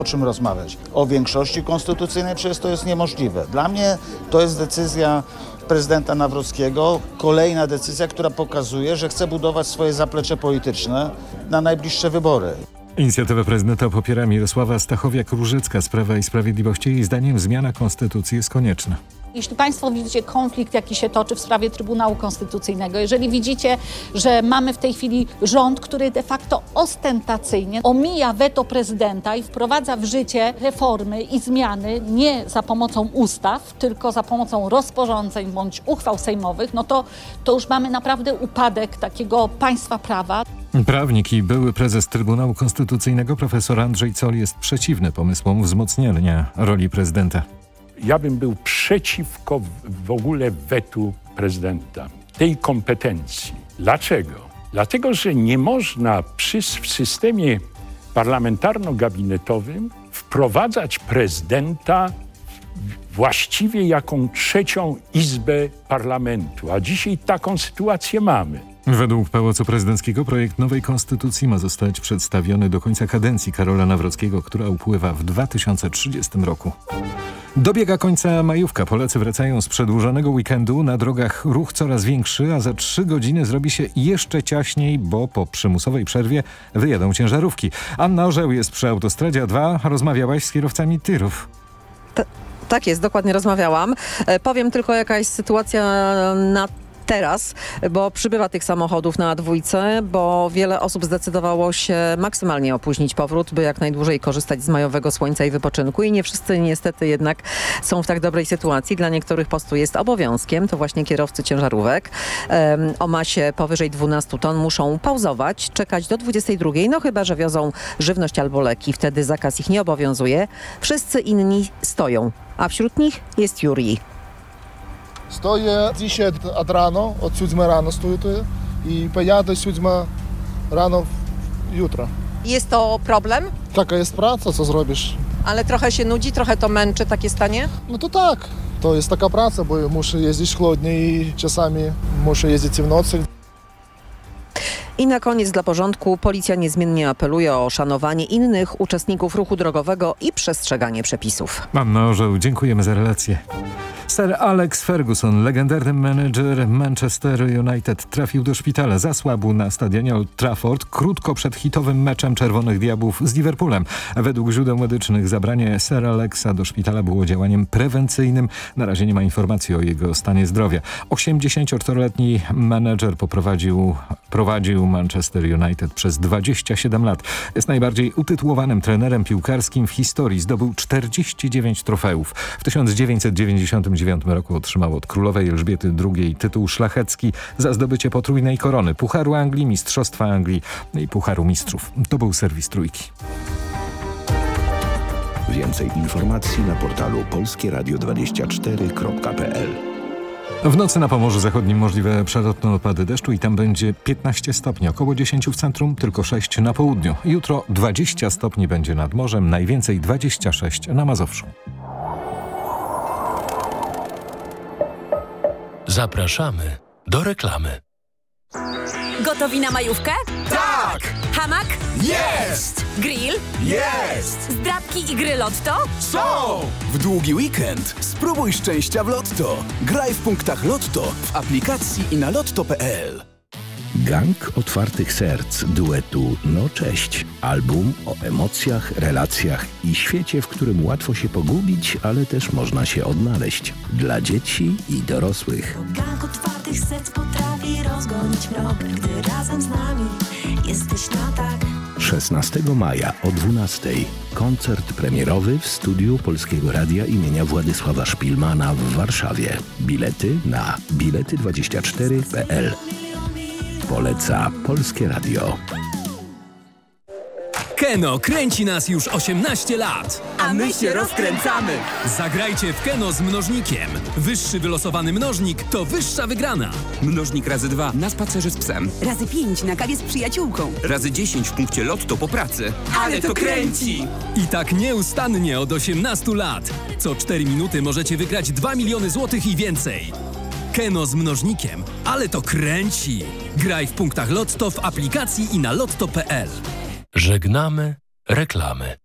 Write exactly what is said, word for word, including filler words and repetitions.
O czym rozmawiać? O większości konstytucyjnej, przecież to jest niemożliwe. Dla mnie to jest decyzja prezydenta Nawrockiego, kolejna decyzja, która pokazuje, że chce budować swoje zaplecze polityczne na najbliższe wybory. Inicjatywę prezydenta popiera Mirosława Stachowiak-Różycka z Prawa i Sprawiedliwości. Jej zdaniem zmiana konstytucji jest konieczna. Jeśli Państwo widzicie konflikt, jaki się toczy w sprawie Trybunału Konstytucyjnego, jeżeli widzicie, że mamy w tej chwili rząd, który de facto ostentacyjnie omija weto prezydenta i wprowadza w życie reformy i zmiany nie za pomocą ustaw, tylko za pomocą rozporządzeń bądź uchwał sejmowych, no to, to już mamy naprawdę upadek takiego państwa prawa. Prawnik i były prezes Trybunału Konstytucyjnego profesor Andrzej Zoll jest przeciwny pomysłom wzmocnienia roli prezydenta. Ja bym był przeciwko w ogóle wetu prezydenta, tej kompetencji. Dlaczego? Dlatego, że nie można przy, w systemie parlamentarno-gabinetowym wprowadzać prezydenta właściwie jaką trzecią izbę parlamentu, a dzisiaj taką sytuację mamy. Według Pałacu Prezydenckiego projekt nowej konstytucji ma zostać przedstawiony do końca kadencji Karola Nawrockiego, która upływa w dwa tysiące trzydziestym roku. Dobiega końca majówka. Polacy wracają z przedłużonego weekendu. Na drogach ruch coraz większy, a za trzy godziny zrobi się jeszcze ciaśniej, bo po przymusowej przerwie wyjadą ciężarówki. Anna Orzeł jest przy autostradzie A dwa. Rozmawiałaś z kierowcami tirów. T- tak jest, dokładnie rozmawiałam. E, powiem tylko, jaka jest sytuacja na teraz, bo przybywa tych samochodów na dwójce, bo wiele osób zdecydowało się maksymalnie opóźnić powrót, by jak najdłużej korzystać z majowego słońca i wypoczynku i nie wszyscy niestety jednak są w tak dobrej sytuacji. Dla niektórych po prostu jest obowiązkiem, to właśnie kierowcy ciężarówek um, o masie powyżej dwunastu ton muszą pauzować, czekać do dwudziestej drugiej, no chyba że wiozą żywność albo leki, wtedy zakaz ich nie obowiązuje. Wszyscy inni stoją, a wśród nich jest Jurij. Stoję dzisiaj od rano, od siódmej rano stoję i pojadę siódmej rano jutro. Jest to problem? Taka jest praca, co zrobisz? Ale trochę się nudzi, trochę to męczy takie stanie? No to tak, to jest taka praca, bo muszę jeździć chłodniej i czasami muszę jeździć w nocy. I na koniec dla porządku policja niezmiennie apeluje o szanowanie innych uczestników ruchu drogowego i przestrzeganie przepisów. Anna Orzeł, dziękujemy za relację. Sir Alex Ferguson, legendarny menedżer Manchester United, trafił do szpitala. Zasłabł na stadionie Old Trafford krótko przed hitowym meczem Czerwonych Diabłów z Liverpoolem. Według źródeł medycznych zabranie Sir Alexa do szpitala było działaniem prewencyjnym. Na razie nie ma informacji o jego stanie zdrowia. osiemdziesięcioczteroletni menedżer poprowadził prowadził Manchester United przez dwadzieścia siedem lat. Jest najbardziej utytułowanym trenerem piłkarskim w historii. Zdobył czterdzieści dziewięć trofeów. W tysiąc dziewięćset dziewięćdziesiątym dziewiątym roku otrzymał od królowej Elżbiety drugiej tytuł szlachecki za zdobycie potrójnej korony, Pucharu Anglii, Mistrzostwa Anglii i Pucharu Mistrzów. To był serwis Trójki. Więcej informacji na portalu polskie radio dwadzieścia cztery kropka p l. W nocy na Pomorzu Zachodnim możliwe przelotne opady deszczu i tam będzie piętnaście stopni, około dziesięć w centrum, tylko sześć na południu. Jutro dwadzieścia stopni będzie nad morzem, najwięcej dwadzieścia sześć na Mazowszu. Zapraszamy do reklamy. Gotowi na majówkę? Tak! Hamak? Jest! Grill? Jest! Zdrabki i gry Lotto? Są! W długi weekend spróbuj szczęścia w Lotto. Graj w punktach Lotto w aplikacji i na lotto kropka p l. Gang otwartych serc duetu No Cześć. Album o emocjach, relacjach i świecie, w którym łatwo się pogubić, ale też można się odnaleźć. Dla dzieci i dorosłych. Gang otwartych serc potrafi rozgonić mrok, gdy razem z nami jesteś na tak. szesnastego maja o dwunastej koncert premierowy w studiu Polskiego Radia imienia Władysława Szpilmana w Warszawie. Bilety na bilety dwadzieścia cztery kropka p l. Poleca Polskie Radio. Keno kręci nas już osiemnaście lat. A my się rozkręcamy. Zagrajcie w Keno z mnożnikiem. Wyższy wylosowany mnożnik to wyższa wygrana. Mnożnik razy dwa na spacerze z psem. Razy pięć na kawie z przyjaciółką. Razy dziesięć w punkcie Lotto po pracy. Ale to kręci! I tak nieustannie od osiemnastu lat. Co cztery minuty możecie wygrać dwa miliony złotych i więcej. Keno z mnożnikiem, ale to kręci. Graj w punktach Lotto w aplikacji i na lotto kropka p l. Żegnamy reklamy.